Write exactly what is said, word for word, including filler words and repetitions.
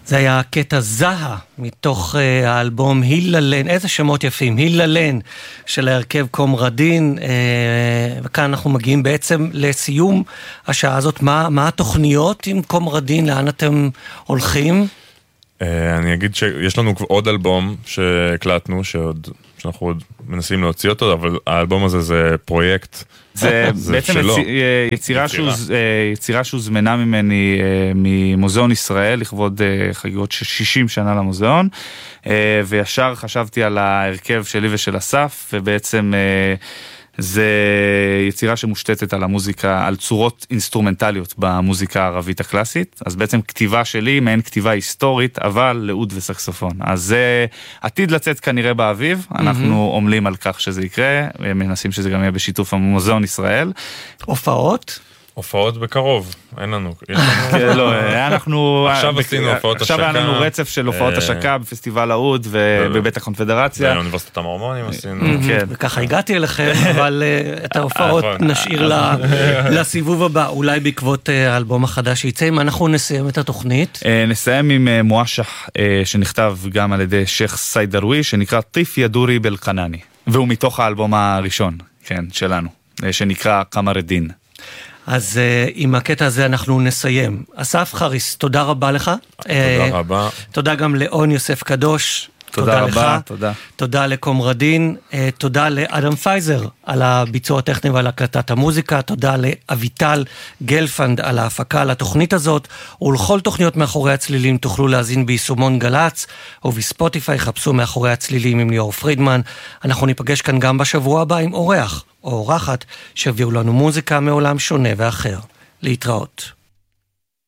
זה היה קטע זהה מתוך uh, האלבום היללן, איזה שמות יפים, היללן של ההרכב קומרדין, uh, וכאן אנחנו מגיעים בעצם לסיום השעה הזאת. מה, מה התוכניות עם קומרדין, לאן אתם הולכים? Uh, אני אגיד שיש לנו עוד אלבום שהקלטנו, שעוד, שאנחנו עוד מנסים להוציא אותו, אבל האלבום הזה זה פרויקט. זה בעצם יצירה יצירה שהוזמנה ממני ממוזיאון ישראל לכבוד חגיגות שישים שנה למוזיאון, וישר חשבתי על ההרכב שלי ושל אסף, ובעצם זה יצירה שמושתתת על המוזיקה, על צורות אינסטרומנטליות במוזיקה הערבית הקלאסית, אז בעצם כתיבה שלי, מעין כתיבה היסטורית, אבל לאוד וסקסופון. אז זה עתיד לצאת כנראה באביב, אנחנו עומלים על כך שזה יקרה, מנסים שזה גם יהיה בשיתוף המוזיאון ישראל. הופעות? הופעות בקרוב, אין לנו. לא, אנחנו... עכשיו עשינו הופעות השקה. עכשיו היה לנו רצף של הופעות השקה בפסטיבל האוד ובבית הקונפדרציה. באוניברסיטת המורמונים עשינו. וככה הגעתי אליכם, אבל את ההופעות נשאיר לסיבוב הבא, אולי בעקבות האלבום החדש שיצא. אם אנחנו נסיים את התוכנית? נסיים עם מואשח שנכתב גם על ידי שייח סייד דרוויש, שנקרא טיף ידורי בלקנני, והוא מתוך האלבום הראשון, כן, שלנו, שנקרא קמרדין. אז uh, עם הקטע הזה אנחנו נסיים. אסף חריס, תודה רבה לך. תודה uh, רבה. תודה גם לאון יוסף קדוש. תודה, תודה רבה, לך. תודה. תודה לקומרדין. Uh, תודה לאדם פייזר על הביצוע הטכני ועל הקלטת המוזיקה. תודה לאביטל גלפנד על ההפקה על התוכנית הזאת. ולכל תוכניות מאחורי הצלילים תוכלו להזין ביישומון גלץ, ובספוטיפיי חפשו מאחורי הצלילים עם ליאור פרידמן. אנחנו ניפגש כאן גם בשבוע הבא עם אורח או אורחת שהביאו לנו מוזיקה מעולם שונה ואחר. להתראות.